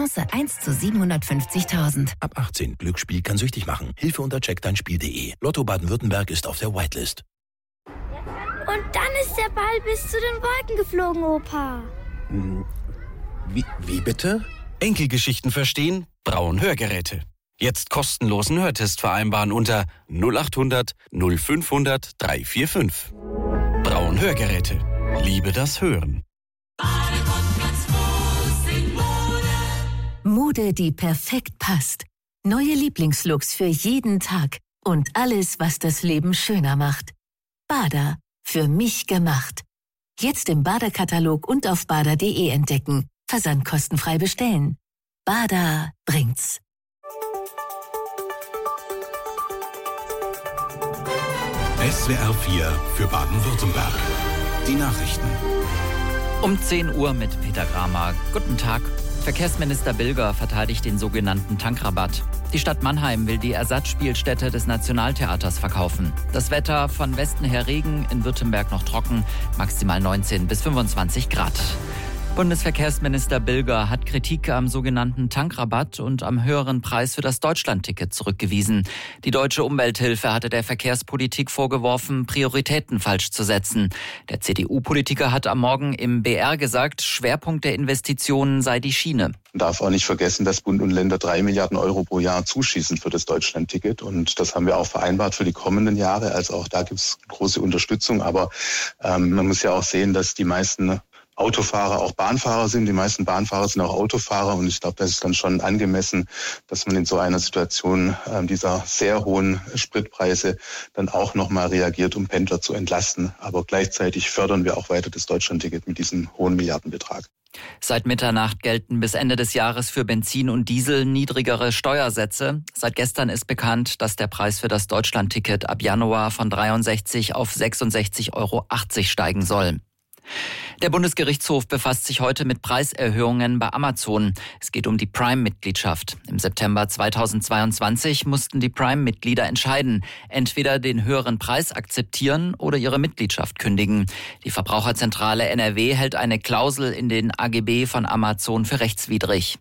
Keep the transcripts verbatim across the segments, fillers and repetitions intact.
Chance eins zu siebenhundertfünfzigtausend. Ab achtzehn. Glücksspiel kann süchtig machen. Hilfe unter check dein spiel punkt de. Lotto Baden-Württemberg ist auf der Whitelist. Und dann ist der Ball bis zu den Wolken geflogen, Opa. Hm, wie, wie bitte? Enkelgeschichten verstehen? Braun Hörgeräte. Jetzt kostenlosen Hörtest vereinbaren unter null acht hundert null fünfhundert dreihundertfünfundvierzig. Braun Hörgeräte. Liebe das Hören. Mode, die perfekt passt. Neue Lieblingslooks für jeden Tag. Und alles, was das Leben schöner macht. Bada. Für mich gemacht. Jetzt im Bada-Katalog und auf bada punkt de entdecken. Versand kostenfrei bestellen. Bada bringt's. S W R vier für Baden-Württemberg. Die Nachrichten. Um zehn Uhr mit Peter Kramer. Guten Tag. Verkehrsminister Bilger verteidigt den sogenannten Tankrabatt. Die Stadt Mannheim will die Ersatzspielstätte des Nationaltheaters verkaufen. Das Wetter von Westen her Regen, in Württemberg noch trocken, maximal neunzehn bis fünfundzwanzig Grad. Bundesverkehrsminister Bilger hat Kritik am sogenannten Tankrabatt und am höheren Preis für das Deutschlandticket zurückgewiesen. Die Deutsche Umwelthilfe hatte der Verkehrspolitik vorgeworfen, Prioritäten falsch zu setzen. Der C D U-Politiker hat am Morgen im B R gesagt, Schwerpunkt der Investitionen sei die Schiene. Man darf auch nicht vergessen, dass Bund und Länder drei Milliarden Euro pro Jahr zuschießen für das Deutschlandticket. Und das haben wir auch vereinbart für die kommenden Jahre. Also auch da gibt es große Unterstützung. Aber ähm, man muss ja auch sehen, dass die meisten Autofahrer auch Bahnfahrer sind. Die meisten Bahnfahrer sind auch Autofahrer. Und ich glaube, das ist dann schon angemessen, dass man in so einer Situation äh, dieser sehr hohen Spritpreise dann auch nochmal reagiert, um Pendler zu entlasten. Aber gleichzeitig fördern wir auch weiter das Deutschlandticket mit diesem hohen Milliardenbetrag. Seit Mitternacht gelten bis Ende des Jahres für Benzin und Diesel niedrigere Steuersätze. Seit gestern ist bekannt, dass der Preis für das Deutschlandticket ab Januar von dreiundsechzig auf sechsundsechzig Euro achtzig steigen soll. Der Bundesgerichtshof befasst sich heute mit Preiserhöhungen bei Amazon. Es geht um die Prime-Mitgliedschaft. Im September zweitausendzweiundzwanzig mussten die Prime-Mitglieder entscheiden, entweder den höheren Preis akzeptieren oder ihre Mitgliedschaft kündigen. Die Verbraucherzentrale N R W hält eine Klausel in den A G B von Amazon für rechtswidrig.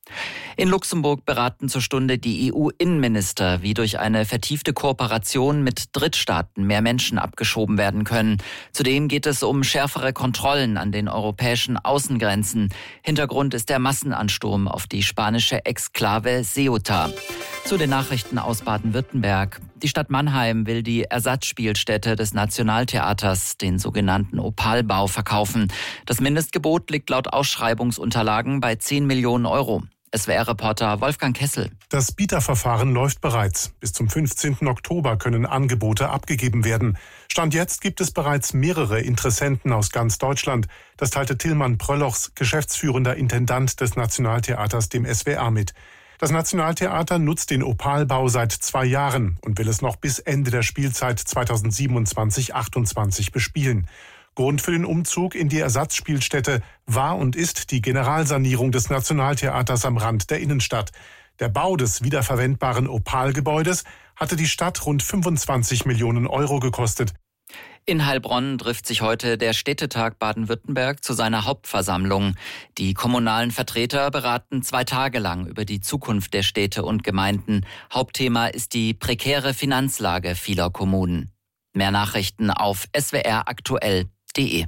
In Luxemburg beraten zur Stunde die E U-Innenminister, wie durch eine vertiefte Kooperation mit Drittstaaten mehr Menschen abgeschoben werden können. Zudem geht es um schärfere Kontrollen an den europäischen Außengrenzen. Hintergrund ist der Massenansturm auf die spanische Exklave Ceuta. Zu den Nachrichten aus Baden-Württemberg. Die Stadt Mannheim will die Ersatzspielstätte des Nationaltheaters, den sogenannten Opalbau, verkaufen. Das Mindestgebot liegt laut Ausschreibungsunterlagen bei zehn Millionen Euro. S W R-Reporter Wolfgang Kessel. Das Bieterverfahren läuft bereits. Bis zum fünfzehnten Oktober können Angebote abgegeben werden. Stand jetzt gibt es bereits mehrere Interessenten aus ganz Deutschland. Das teilte Tilman Pröllochs, geschäftsführender Intendant des Nationaltheaters, dem S W R mit. Das Nationaltheater nutzt den Opalbau seit zwei Jahren und will es noch bis Ende der Spielzeit zweitausendsiebenundzwanzig achtundzwanzig bespielen. Grund für den Umzug in die Ersatzspielstätte war und ist die Generalsanierung des Nationaltheaters am Rand der Innenstadt. Der Bau des wiederverwendbaren Opalgebäudes hatte die Stadt rund fünfundzwanzig Millionen Euro gekostet. In Heilbronn trifft sich heute der Städtetag Baden-Württemberg zu seiner Hauptversammlung. Die kommunalen Vertreter beraten zwei Tage lang über die Zukunft der Städte und Gemeinden. Hauptthema ist die prekäre Finanzlage vieler Kommunen. Mehr Nachrichten auf S W R aktuell punkt de.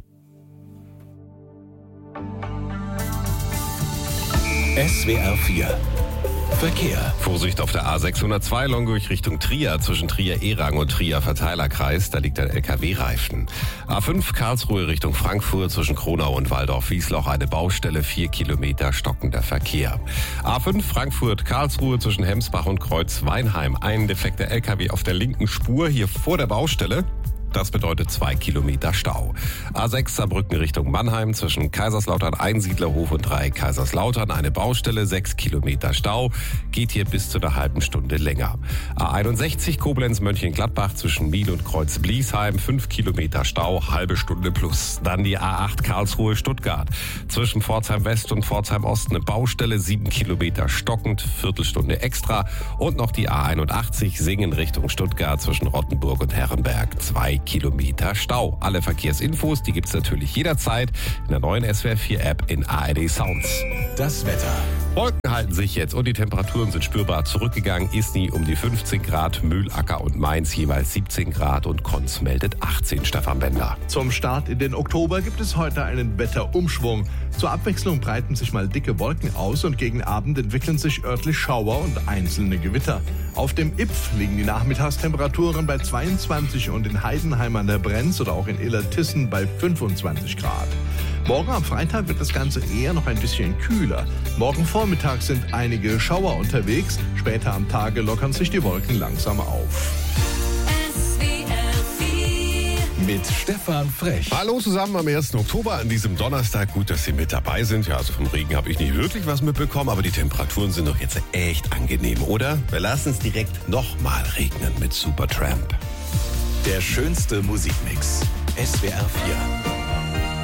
S W R vier Verkehr. Vorsicht auf der A sechshundertzwei Longuich Richtung Trier, zwischen Trier-Erang und Trier-Verteilerkreis, da liegt ein L K W-Reifen. A fünf Karlsruhe Richtung Frankfurt, zwischen Kronau und Waldorf-Wiesloch eine Baustelle, vier Kilometer stockender Verkehr. A fünf Frankfurt-Karlsruhe zwischen Hemsbach und Kreuz-Weinheim, ein defekter L K W auf der linken Spur, hier vor der Baustelle. Das bedeutet zwei Kilometer Stau. A sechs Saarbrücken Richtung Mannheim, zwischen Kaiserslautern Einsiedlerhof und Dreieck Kaiserslautern eine Baustelle, sechs Kilometer Stau, geht hier bis zu einer halben Stunde länger. A einundsechzig Koblenz Mönchengladbach zwischen Miel und Kreuz Bliesheim, fünf Kilometer Stau, halbe Stunde plus. Dann die A acht Karlsruhe Stuttgart, zwischen Pforzheim West und Pforzheim Ost eine Baustelle, sieben Kilometer stockend, Viertelstunde extra. Und noch die A einundachtzig Singen Richtung Stuttgart zwischen Rottenburg und Herrenberg, zwei Kilometer Stau. Alle Verkehrsinfos, die gibt's natürlich jederzeit in der neuen S W R vier App in A R D Sounds. Das Wetter. Wolken halten sich jetzt und die Temperaturen sind spürbar zurückgegangen. Isny um die fünfzehn Grad, Mühlacker und Mainz jeweils siebzehn Grad und Konz meldet achtzehn. Stefan Bender. Zum Start in den Oktober gibt es heute einen Wetterumschwung. Zur Abwechslung breiten sich mal dicke Wolken aus und gegen Abend entwickeln sich örtlich Schauer und einzelne Gewitter. Auf dem Ipf liegen die Nachmittagstemperaturen bei zweiundzwanzig und in Heidenheim an der Brenz oder auch in Illertissen bei fünfundzwanzig Grad. Morgen am Freitag wird das Ganze eher noch ein bisschen kühler. Morgen Vormittag sind einige Schauer unterwegs. Später am Tage lockern sich die Wolken langsam auf. Mit Stefan Frech. Hallo zusammen am ersten Oktober an diesem Donnerstag. Gut, dass Sie mit dabei sind. Ja, also vom Regen habe ich nicht wirklich was mitbekommen, aber die Temperaturen sind doch jetzt echt angenehm, oder? Wir lassen es direkt nochmal regnen mit Supertramp. Der schönste Musikmix. S W R vier.